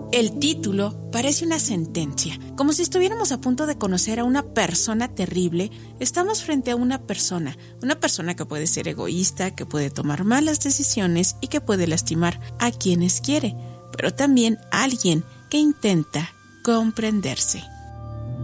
El título parece una sentencia, como si estuviéramos a punto de conocer a una persona terrible. Estamos frente a una persona que puede ser egoísta, que puede tomar malas decisiones y que puede lastimar a quienes quiere, pero también a alguien que intenta comprenderse.